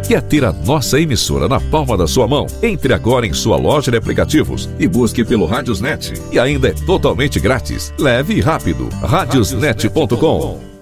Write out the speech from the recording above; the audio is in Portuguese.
Quer ter a nossa emissora na palma da sua mão? Entre agora em sua loja de aplicativos e busque pelo Radiosnet. E ainda é totalmente grátis. Leve e rápido. Radiosnet.com.